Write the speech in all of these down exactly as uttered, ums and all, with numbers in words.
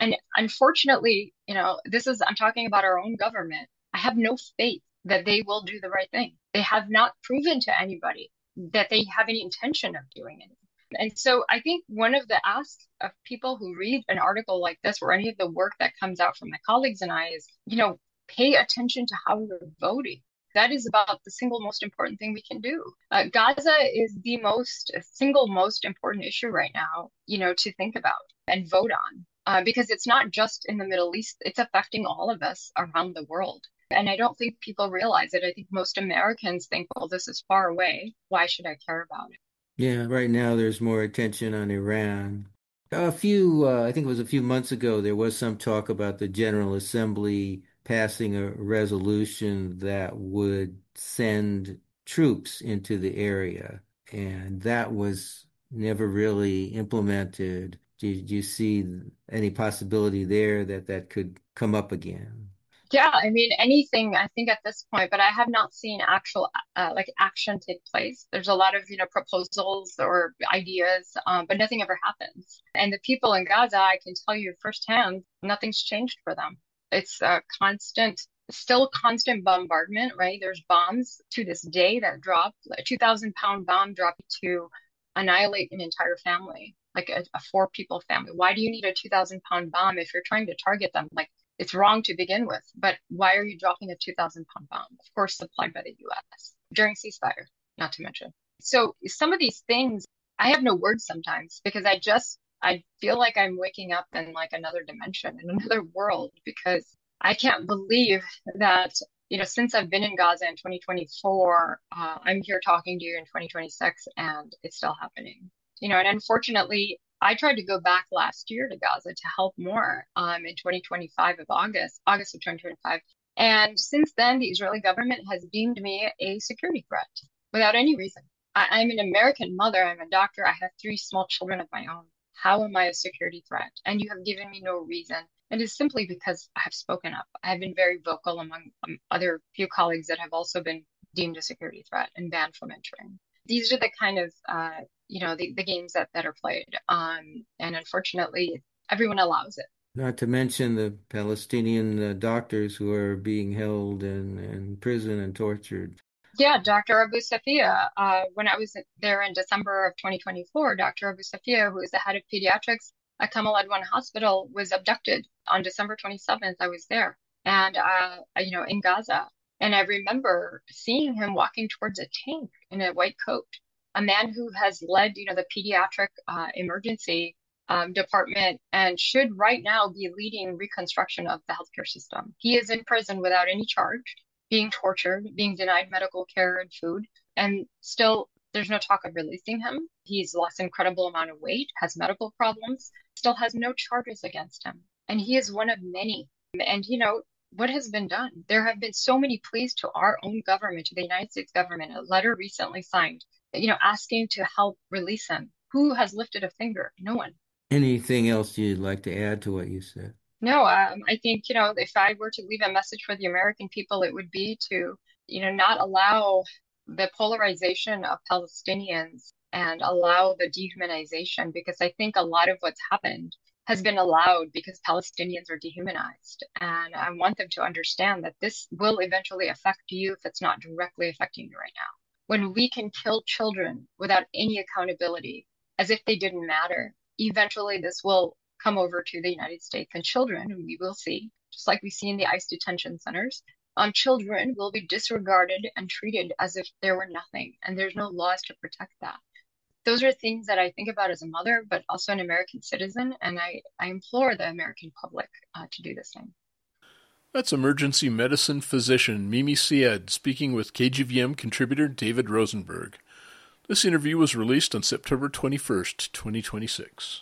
And unfortunately, you know, this is, I'm talking about our own government. I have no faith that they will do the right thing. They have not proven to anybody that they have any intention of doing it. And so I think one of the asks of people who read an article like this or any of the work that comes out from my colleagues and I is, you know, pay attention to how you're voting. That is about the single most important thing we can do. Uh, Gaza is the most single most important issue right now, you know, to think about and vote on, uh, because it's not just in the Middle East, it's affecting all of us around the world. And I don't think people realize it. I think most Americans think, well, this is far away. Why should I care about it? Yeah, right now there's more attention on Iran. A few, uh, I think it was a few months ago, there was some talk about the General Assembly passing a resolution that would send troops into the area, and that was never really implemented. Did you see any possibility there that that could come up again? Yeah, I mean, anything, I think at this point, but I have not seen actual uh, like action take place. There's a lot of, you know, proposals or ideas, um, but nothing ever happens. And the people in Gaza, I can tell you firsthand, nothing's changed for them. It's a constant, still constant bombardment, right? There's bombs to this day that drop, a two thousand pound bomb dropped to annihilate an entire family, like a, a four people family. Why do you need a two thousand pound bomb if you're trying to target them? Like, it's wrong to begin with, but why are you dropping a two thousand pound bomb? Of course, supplied by the U S during ceasefire, not to mention. So some of these things, I have no words sometimes because I just, I feel like I'm waking up in like another dimension, in another world, because I can't believe that, you know, since I've been in Gaza in twenty twenty-four, uh, I'm here talking to you in twenty twenty-six and it's still happening. You know, and unfortunately, I tried to go back last year to Gaza to help more um, in twenty twenty-five of August, August of twenty twenty-five. And since then, the Israeli government has deemed me a security threat without any reason. I, I'm an American mother. I'm a doctor. I have three small children of my own. How am I a security threat? And you have given me no reason. It is simply because I have spoken up. I have been very vocal among um, other few colleagues that have also been deemed a security threat and banned from entering. These are the kind of uh, you know, the, the games that, that are played. Um, and unfortunately, everyone allows it. Not to mention the Palestinian uh, doctors who are being held in, in prison and tortured. Yeah, Doctor Abu Safia, uh, when I was there in December of twenty twenty-four, Doctor Abu Safia, who is the head of pediatrics at Kamal Adwan Hospital, was abducted on December twenty-seventh. I was there and, uh, you know, in Gaza. And I remember seeing him walking towards a tank in a white coat, a man who has led, you know, the pediatric uh, emergency um, department and should right now be leading reconstruction of the healthcare system. He is in prison without any charge, being tortured, being denied medical care and food, and still there's no talk of releasing him. He's lost an incredible amount of weight, has medical problems, still has no charges against him. And he is one of many. And, you know, what has been done? There have been so many pleas to our own government, to the United States government, a letter recently signed, you know, asking to help release him. Who has lifted a finger? No one. Anything else you'd like to add to what you said? No, um, I think, you know, if I were to leave a message for the American people, it would be to, you know, not allow the polarization of Palestinians and allow the dehumanization, because I think a lot of what's happened has been allowed because Palestinians are dehumanized. And I want them to understand that this will eventually affect you if it's not directly affecting you right now. When we can kill children without any accountability, as if they didn't matter, eventually this will come over to the United States, and children, and we will see, just like we see in the ICE detention centers, um, children will be disregarded and treated as if there were nothing, and there's no laws to protect that. Those are things that I think about as a mother, but also an American citizen, and I, I implore the American public uh, to do the same. That's emergency medicine physician Mimi Syed speaking with K G V M contributor David Rosenberg. This interview was released on September twenty-first, twenty twenty-six.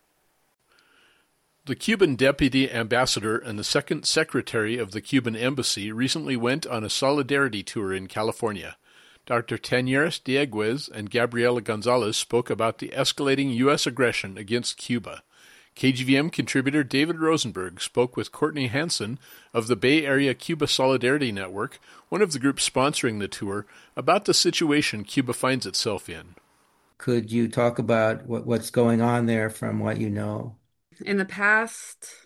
The Cuban deputy ambassador and the second secretary of the Cuban embassy recently went on a solidarity tour in California. Doctor Tanieres Dieguez and Gabriela Gonzalez spoke about the escalating U S aggression against Cuba. K G V M contributor David Rosenberg spoke with Courtney Hanson of the Bay Area Cuba Solidarity Network, one of the groups sponsoring the tour, about the situation Cuba finds itself in. Could you talk about what, what's going on there from what you know? In the past